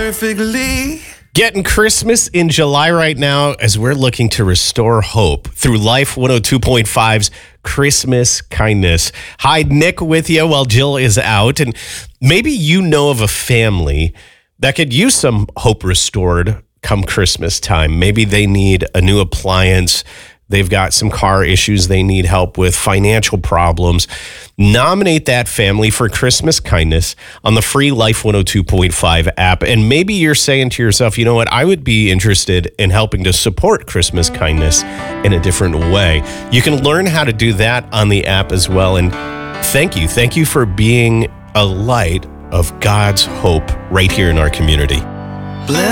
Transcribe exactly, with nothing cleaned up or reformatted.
perfectly. Getting Christmas in July right now as we're looking to restore hope through Life one oh two point five's Christmas Kindness. Hi, Nick with you while Jill is out. And maybe you know of a family that could use some hope restored come Christmas time. Maybe they need a new appliance. They've got some car issues they need help with, financial problems. Nominate that family for Christmas Kindness on the free Life one oh two point five app. And maybe you're saying to yourself, you know what, I would be interested in helping to support Christmas Kindness in a different way. You can learn how to do that on the app as well. And thank you. Thank you for being a light of God's hope right here in our community.